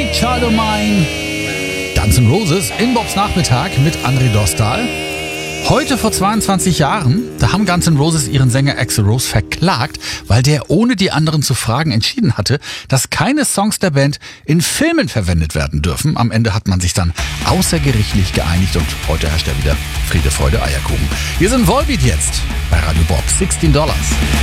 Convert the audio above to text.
Sweet Child of Mine. Guns N' Roses in Bobs Nachmittag mit André Dostal. Heute vor 22 Jahren, da haben Guns N' Roses ihren Sänger Axl Rose verklagt, weil der ohne die anderen zu fragen entschieden hatte, dass keine Songs der Band in Filmen verwendet werden dürfen. Am Ende hat man sich dann außergerichtlich geeinigt und heute herrscht ja wieder Friede, Freude, Eierkuchen. Wir sind Volbeat jetzt bei Radio Bob. $16.